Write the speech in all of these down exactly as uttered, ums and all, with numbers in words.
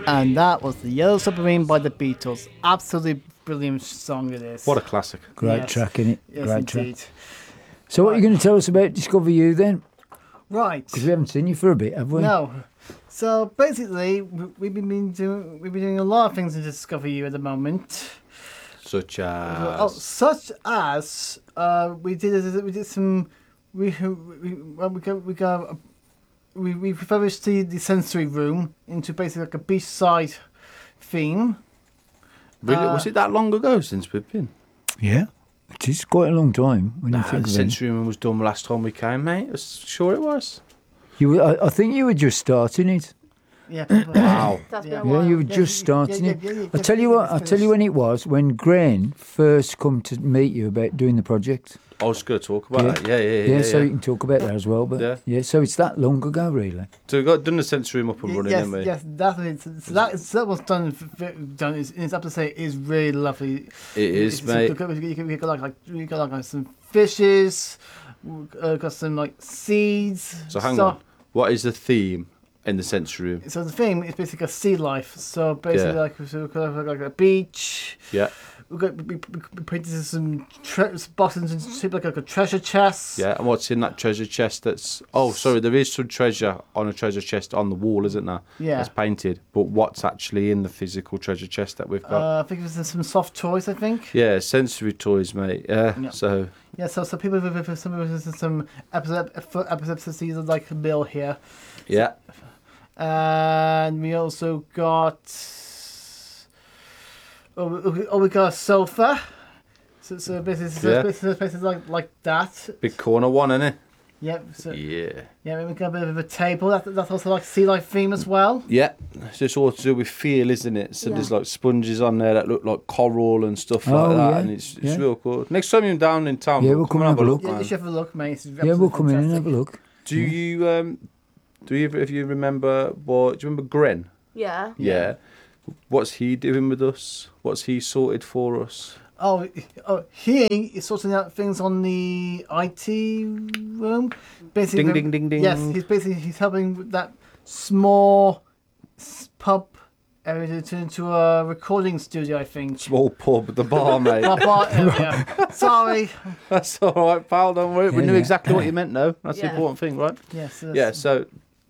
And that was The Yellow Submarine by the Beatles. Absolutely brilliant song it is. What a classic. Great Yes. track, innit? Yes, Great indeed. track. So what are you going to tell us about Discover You then? Right. Because we haven't seen you for a bit, have we? No. So basically, we- we've been doing we've been doing a lot of things to Discover You at the moment. Such as... Oh, such as uh, we did we did some we we well, we got we got a, we we refurbished the, the sensory room into basically like a beachside theme. Really? uh, Was it that long ago since we've been? Yeah. It is quite a long time when you Nah, think the of it. sensory room was done last time we came, mate. I was sure it was. You were, I, I think you were just starting it. Yeah. Wow. That's Yeah. been a Yeah, while. you were Yeah, just yeah, starting yeah, it. yeah, yeah, I'll yeah, tell you yeah, what, it's I'll tell you finished. when it was, when Gren first come to meet you about doing the project. I was going to talk about Yeah. that. Yeah, yeah, yeah. Yeah, yeah, so yeah. you can talk about that as well. But Yeah. yeah, so it's that long ago, really. So we got done the sensory room up and running, yes, didn't we? yes, that's it. So so that, so that was done. f- f- Done. It's, it's up to say, is really lovely. It is, It's- mate. You got, you got, you got like, like you got like some fishes, uh, got some like seeds. So hang stuff. on. What is the theme in the sensory room? So the thing is basically a sea life. So basically, Yeah. like so we've got like a beach. Yeah, We got we, we, we painted some tre- boxes and shaped like, like a treasure chest. yeah. And what's in that treasure chest? That's oh, sorry. There is some treasure on a treasure chest on the wall, isn't there? Yeah. That's painted. But what's actually in the physical treasure chest that we've got? Uh, I think it was some soft toys. I think. yeah, sensory toys, mate. Yeah. Yeah. So Yeah. So so people with with some with some episode episodes like Bill here. yeah, And we also got. Oh, we, oh, we got a sofa. So, so basically, so Yeah. basically, basically like like that. big corner one, innit? Yep. So, Yeah. yeah, we got a bit of a table. That, that's also like sea life theme as well. Yeah, it's just all to do with feel, isn't it? So Yeah. there's like sponges on there that look like coral and stuff like Oh, that, yeah, and it's it's yeah. real cool. Next time you're down in town, Yeah, we'll come and have a look. Yeah, man. you should have a look, mate. It's Yeah, absolutely we'll come in and fantastic. have a look. Do you um, do you if you remember what? Do you remember Gren? Yeah. Yeah. What's he doing with us? What's he sorted for us? Oh, oh, he is sorting out things on the I T room. Basically, Ding, ding, ding, ding. Yes, he's basically he's helping with that small s- pub area to turn into a recording studio. I think. Small pub, the bar, mate. Bar- bar area. Sorry. That's all right, pal. Don't worry. we Yeah, knew yeah. exactly what you meant, though. That's the Yeah. important thing, right? Yes. Yeah. So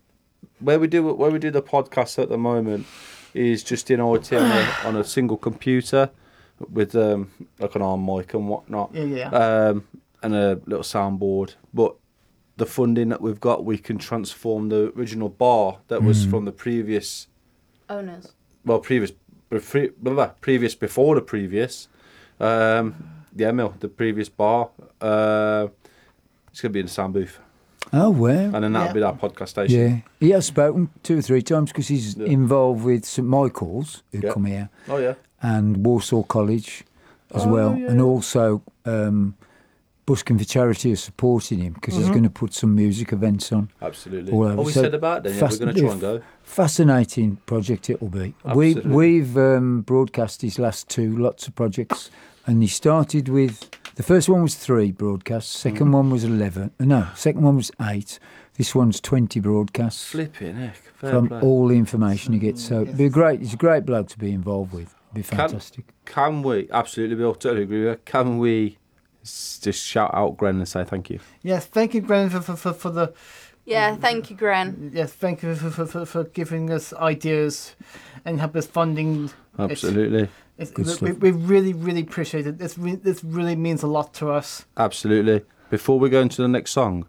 where we do where we do the podcast at the moment is just in our team on a, on a single computer with um, like an arm mic and whatnot. Yeah, yeah. Um, and a little soundboard. But the funding that we've got, we can transform the original bar that was Mm. from the previous, Owners. well, previous, pre- blah, blah, previous before the previous. Um, yeah, Mill, the previous bar. Uh, it's going to be in the sound booth. Oh, wow. And then that'll Yeah. be our podcast station. Yeah, he has spoken two or three times because he's Yeah. involved with St Michael's, who Yeah. come here, Oh, yeah. and Warsaw College as Oh, well, yeah. and also um, Busking for Charity is supporting him because he's Mhm. going to put some music events on. Absolutely. All Oh, over. we So said about that. Yeah, we're fast- going to try and go. Fascinating project it will be. We, Absolutely. we've um, broadcast his last two lots of projects, and he started with the first one was three broadcasts, second Mhm. one was eleven. uh, No, second one was eight. This one's twenty broadcasts Flipping heck. Fair from play. all the information he gets. So Yes. it'd be great. It's a great bloke to be involved with. It'd be Can- fantastic. Can we, absolutely, Bill, totally agree with you. Can we s- just shout out Gren and say thank you? Yes. Thank you, Gren, for for, for, for the. Yeah, thank you, Gren. Yes. Thank you for, for, for, for giving us ideas and help us funding. Absolutely. It's, Good we, stuff. we really, really appreciate it. This, re- this really means a lot to us. Absolutely. Before we go into the next song,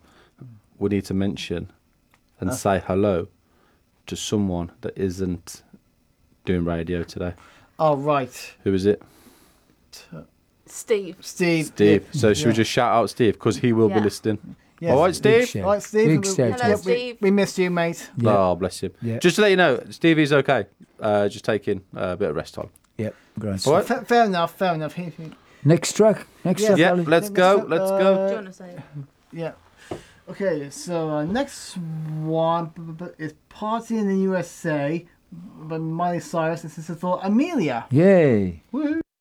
we need to mention and Huh? say hello to someone that isn't doing radio today. Oh, right. Who is it? Steve. Steve. Steve. Yeah. So should we Yeah. just shout out Steve because he will be Yeah. listening. Yes. All right, Big Steve. shout. All right, Steve. Big we- shout Hello, out. we, Steve. we missed you, mate. Yeah. Oh, bless him. Yeah. Just to let you know, Stevie's okay. Uh, just taking a bit of rest time. Yep, great. All stuff. right. Fa- fair enough. Fair enough. He- he- Next track. Next Yeah. track, Yeah, Ali. let's Next go. up, Let's uh, Do you go. want to say it? Yeah. Okay, so uh, next one b- b- b- is Party in the U S A by Miley Cyrus. This is for Amelia. Yay. Woohoo.